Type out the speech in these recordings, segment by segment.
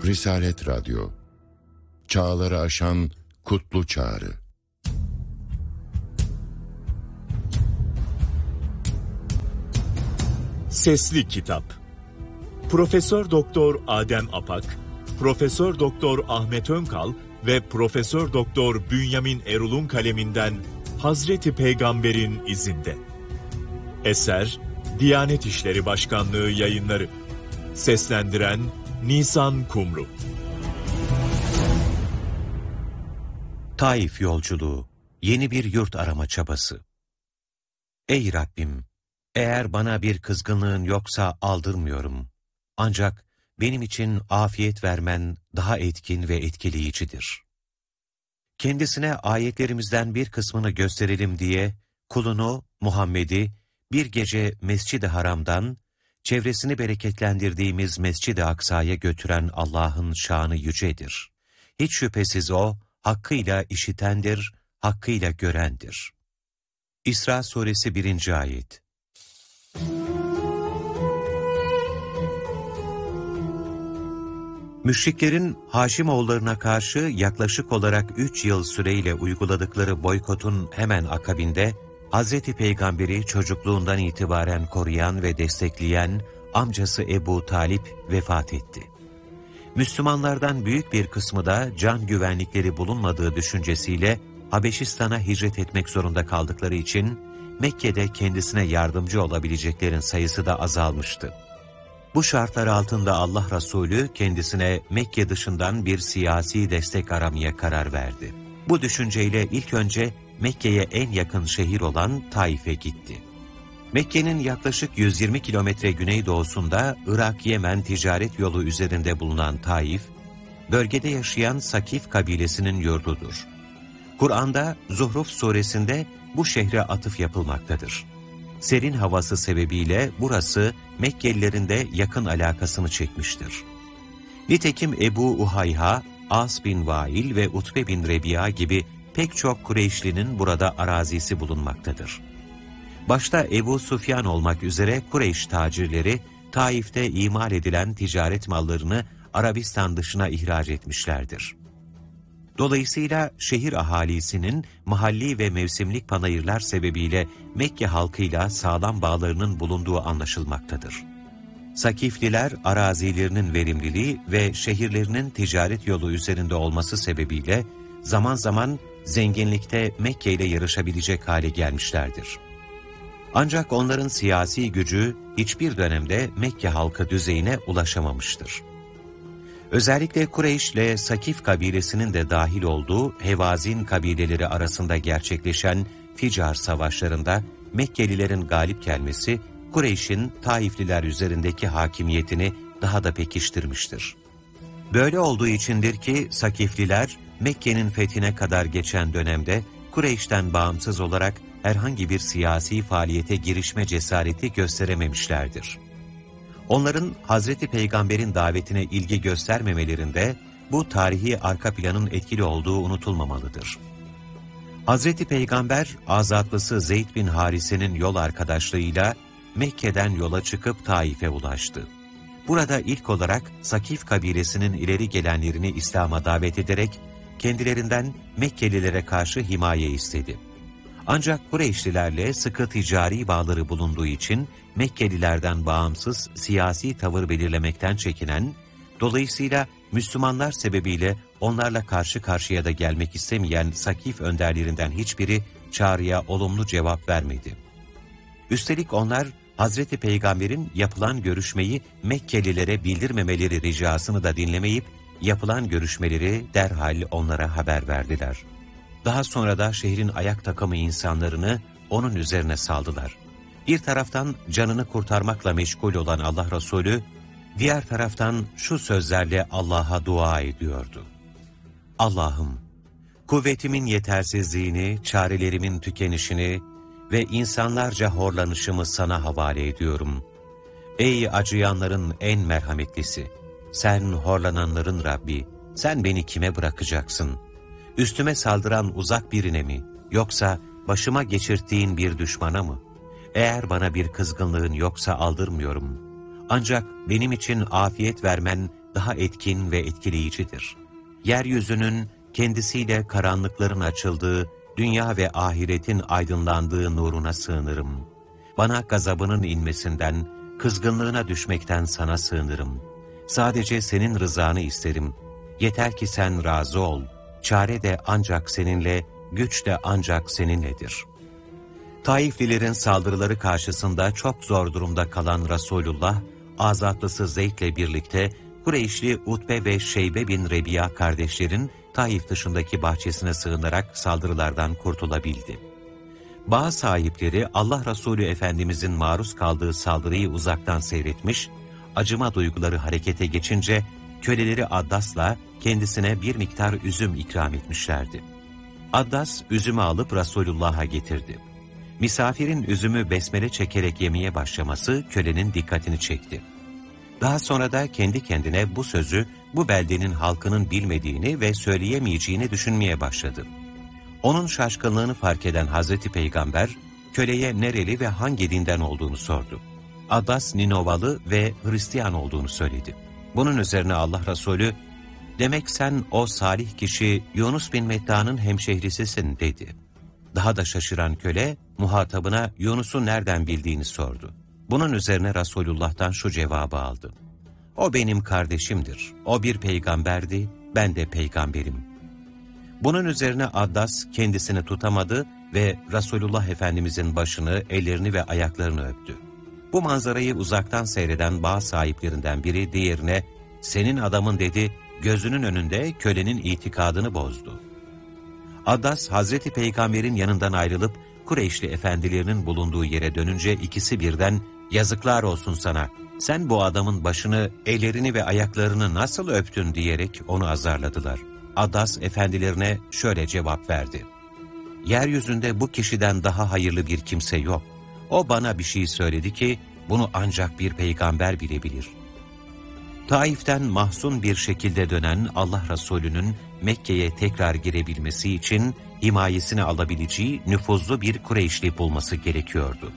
Risalet Radyo, çağları aşan kutlu çağrı. Sesli Kitap. Profesör Doktor Adem Apak, Profesör Doktor Ahmet Önkal ve Profesör Doktor Bünyamin Erul'un kaleminden Hazreti Peygamber'in izinde. Eser Diyanet İşleri Başkanlığı Yayınları. Seslendiren Nisan Kumru. Taif yolculuğu, yeni bir yurt arama çabası. Ey Rabbim, eğer bana bir kızgınlığın yoksa aldırmıyorum. Ancak benim için afiyet vermen daha etkin ve etkileyicidir. Kendisine ayetlerimizden bir kısmını gösterelim diye kulunu Muhammed'i bir gece Mescid-i Haram'dan çevresini bereketlendirdiğimiz Mescid-i Aksa'ya götüren Allah'ın şanı yücedir. Hiç şüphesiz O, hakkıyla işitendir, hakkıyla görendir. İsra Suresi 1. Ayet. Müşriklerin Haşimoğullarına karşı yaklaşık olarak 3 yıl süreyle uyguladıkları boykotun hemen akabinde, Hazreti Peygamber'i çocukluğundan itibaren koruyan ve destekleyen amcası Ebu Talip vefat etti. Müslümanlardan büyük bir kısmı da can güvenlikleri bulunmadığı düşüncesiyle Habeşistan'a hicret etmek zorunda kaldıkları için Mekke'de kendisine yardımcı olabileceklerin sayısı da azalmıştı. Bu şartlar altında Allah Resulü kendisine Mekke dışından bir siyasi destek aramaya karar verdi. Bu düşünceyle ilk önce Mekke'ye en yakın şehir olan Taif'e gitti. Mekke'nin yaklaşık 120 kilometre güneydoğusunda Irak-Yemen ticaret yolu üzerinde bulunan Taif, bölgede yaşayan Sakif kabilesinin yurdudur. Kur'an'da Zuhruf suresinde bu şehre atıf yapılmaktadır. Serin havası sebebiyle burası Mekkelilerin de yakın alakasını çekmiştir. Nitekim Ebu Uhayha, As bin Vail ve Utbe bin Rebi'a gibi pek çok Kureyşlinin burada arazisi bulunmaktadır. Başta Ebu Süfyan olmak üzere Kureyş tacirleri, Taif'te imal edilen ticaret mallarını Arabistan dışına ihraç etmişlerdir. Dolayısıyla şehir ahalisinin mahalli ve mevsimlik panayırlar sebebiyle Mekke halkıyla sağlam bağlarının bulunduğu anlaşılmaktadır. Sakifliler arazilerinin verimliliği ve şehirlerinin ticaret yolu üzerinde olması sebebiyle zaman zaman zenginlikte Mekke ile yarışabilecek hale gelmişlerdir. Ancak onların siyasi gücü hiçbir dönemde Mekke halkı düzeyine ulaşamamıştır. Özellikle Kureyş ile Sakif kabilesinin de dahil olduğu Hevazin kabileleri arasında gerçekleşen Ficar savaşlarında Mekkelilerin galip gelmesi, Kureyş'in Taifliler üzerindeki hakimiyetini daha da pekiştirmiştir. Böyle olduğu içindir ki Sakifliler, Mekke'nin fethine kadar geçen dönemde Kureyş'ten bağımsız olarak herhangi bir siyasi faaliyete girişme cesareti gösterememişlerdir. Onların Hazreti Peygamber'in davetine ilgi göstermemelerinde bu tarihi arka planın etkili olduğu unutulmamalıdır. Hazreti Peygamber, azatlısı Zeyd bin Harise'nin yol arkadaşlığıyla Mekke'den yola çıkıp Taif'e ulaştı. Burada ilk olarak Sakif kabilesinin ileri gelenlerini İslam'a davet ederek kendilerinden Mekkelilere karşı himaye istedi. Ancak Kureyşlilerle sıkı ticari bağları bulunduğu için Mekkelilerden bağımsız siyasi tavır belirlemekten çekinen, dolayısıyla Müslümanlar sebebiyle onlarla karşı karşıya da gelmek istemeyen Sakif önderlerinden hiçbiri çağrıya olumlu cevap vermedi. Üstelik onlar Hazreti Peygamber'in yapılan görüşmeyi Mekkelilere bildirmemeleri ricasını da dinlemeyip yapılan görüşmeleri derhal onlara haber verdiler. Daha sonra da şehrin ayak takımı insanlarını onun üzerine saldılar. Bir taraftan canını kurtarmakla meşgul olan Allah Resulü, diğer taraftan şu sözlerle Allah'a dua ediyordu. Allah'ım, kuvvetimin yetersizliğini, çarelerimin tükenişini ve insanlarca horlanışımı sana havale ediyorum. Ey acıyanların en merhametlisi, sen horlananların Rabbi, sen beni kime bırakacaksın? Üstüme saldıran uzak birine mi, yoksa başıma geçirttiğin bir düşmana mı? Eğer bana bir kızgınlığın yoksa aldırmıyorum. Ancak benim için afiyet vermen daha etkin ve etkileyicidir. Yeryüzünün kendisiyle karanlıkların açıldığı, dünya ve ahiretin aydınlandığı nuruna sığınırım. Bana gazabının inmesinden, kızgınlığına düşmekten sana sığınırım. Sadece senin rızanı isterim. Yeter ki sen razı ol. Çare de ancak seninle, güç de ancak seninledir. Taiflilerin saldırıları karşısında çok zor durumda kalan Resulullah, azatlısı Zeyd'le birlikte Kureyşli Utbe ve Şeybe bin Rebiya kardeşlerin Taif dışındaki bahçesine sığınarak saldırılardan kurtulabildi. Bağ sahipleri Allah Resulü Efendimizin maruz kaldığı saldırıyı uzaktan seyretmiş, acıma duyguları harekete geçince köleleri Addas'la kendisine bir miktar üzüm ikram etmişlerdi. Addas üzümü alıp Resulullah'a getirdi. Misafirin üzümü besmele çekerek yemeye başlaması kölenin dikkatini çekti. Daha sonra da kendi kendine bu sözü bu beldenin halkının bilmediğini ve söyleyemeyeceğini düşünmeye başladı. Onun şaşkınlığını fark eden Hazreti Peygamber, köleye nereli ve hangi dinden olduğunu sordu. Addas Ninovalı ve Hristiyan olduğunu söyledi. Bunun üzerine Allah Resulü, "Demek sen o salih kişi Yunus bin Metta'nın hemşehrisisin," dedi. Daha da şaşıran köle, muhatabına Yunus'u nereden bildiğini sordu. Bunun üzerine Resulullah'tan şu cevabı aldı: "O benim kardeşimdir. O bir peygamberdi, ben de peygamberim." Bunun üzerine Addas kendisini tutamadı ve Resulullah Efendimizin başını, ellerini ve ayaklarını öptü. Bu manzarayı uzaktan seyreden bağ sahiplerinden biri diğerine, "Senin adamın," dedi, gözünün önünde kölenin itikadını bozdu. Addas, Hazreti Peygamber'in yanından ayrılıp Kureyşli efendilerinin bulunduğu yere dönünce ikisi birden, "Yazıklar olsun sana, sen bu adamın başını, ellerini ve ayaklarını nasıl öptün?" diyerek onu azarladılar. Addas efendilerine şöyle cevap verdi: "Yeryüzünde bu kişiden daha hayırlı bir kimse yok. O bana bir şey söyledi ki bunu ancak bir peygamber bilebilir." Taif'ten mahzun bir şekilde dönen Allah Resulü'nün Mekke'ye tekrar girebilmesi için himayesini alabileceği nüfuzlu bir Kureyşli bulması gerekiyordu.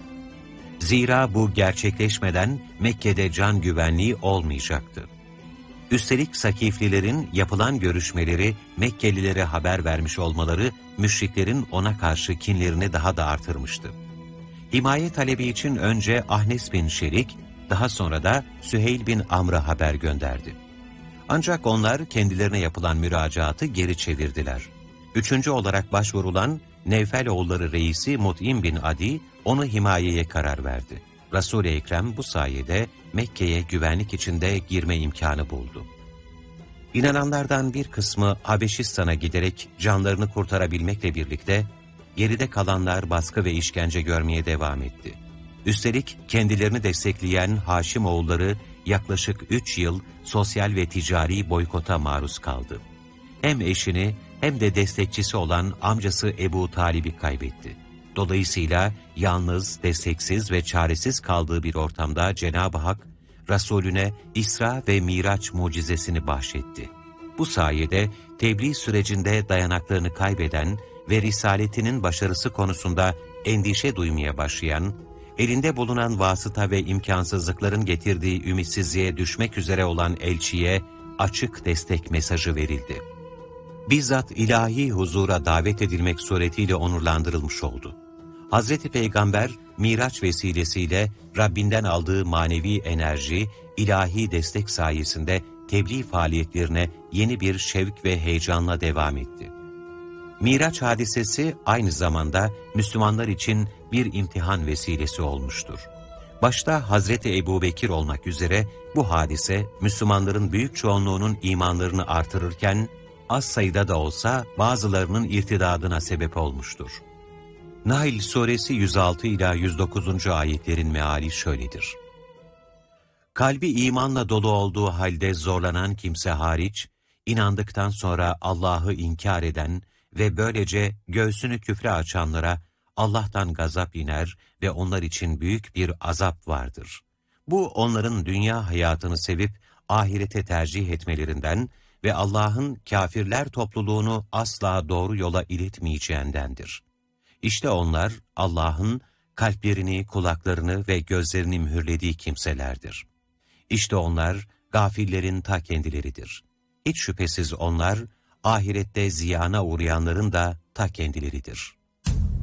Zira bu gerçekleşmeden Mekke'de can güvenliği olmayacaktı. Üstelik Sakiflilerin yapılan görüşmeleri Mekkelilere haber vermiş olmaları müşriklerin ona karşı kinlerini daha da artırmıştı. Himaye talebi için önce Ahnes bin Şerik, daha sonra da Süheyl bin Amr'a haber gönderdi. Ancak onlar kendilerine yapılan müracaatı geri çevirdiler. Üçüncü olarak başvurulan Nevfel oğulları reisi Mut'im bin Adi onu himayeye karar verdi. Resul-i Ekrem bu sayede Mekke'ye güvenlik içinde girme imkanı buldu. İnananlardan bir kısmı Habeşistan'a giderek canlarını kurtarabilmekle birlikte geride kalanlar baskı ve işkence görmeye devam etti. Üstelik kendilerini destekleyen Haşim oğulları yaklaşık 3 yıl sosyal ve ticari boykota maruz kaldı. Hem eşini hem de destekçisi olan amcası Ebu Talib'i kaybetti. Dolayısıyla yalnız, desteksiz ve çaresiz kaldığı bir ortamda Cenab-ı Hak, Resulüne İsra ve Miraç mucizesini bahşetti. Bu sayede tebliğ sürecinde dayanaklarını kaybeden ve risaletinin başarısı konusunda endişe duymaya başlayan, elinde bulunan vasıta ve imkansızlıkların getirdiği ümitsizliğe düşmek üzere olan elçiye açık destek mesajı verildi. Bizzat ilahi huzura davet edilmek suretiyle onurlandırılmış oldu. Hazreti Peygamber, Miraç vesilesiyle Rabbinden aldığı manevi enerji, ilahi destek sayesinde tebliğ faaliyetlerine yeni bir şevk ve heyecanla devam etti. Miraç hadisesi aynı zamanda Müslümanlar için bir imtihan vesilesi olmuştur. Başta Hazreti Ebubekir olmak üzere bu hadise Müslümanların büyük çoğunluğunun imanlarını artırırken, az sayıda da olsa bazılarının irtidadına sebep olmuştur. Nahl suresi 106 ila 109. ayetlerin meali şöyledir: Kalbi imanla dolu olduğu halde zorlanan kimse hariç, inandıktan sonra Allah'ı inkar eden ve böylece göğsünü küfre açanlara Allah'tan gazap iner ve onlar için büyük bir azap vardır. Bu onların dünya hayatını sevip ahirete tercih etmelerinden ve Allah'ın kâfirler topluluğunu asla doğru yola iletmeyeceğindendir. İşte onlar Allah'ın kalplerini, kulaklarını ve gözlerini mühürlediği kimselerdir. İşte onlar gafillerin ta kendileridir. Hiç şüphesiz onlar, ahirette ziyana uğrayanların da ta kendileridir.